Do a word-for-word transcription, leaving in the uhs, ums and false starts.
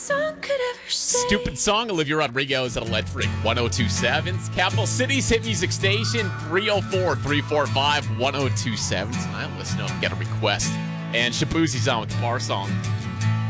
song could ever say. Stupid song, Olivia Rodrigo is at Electric one oh two point seven. Capital Cities Hit Music Station, three oh four, three four five, one oh two seven. Tonight, listen up, get a request. And Shabuzi's on with the bar song.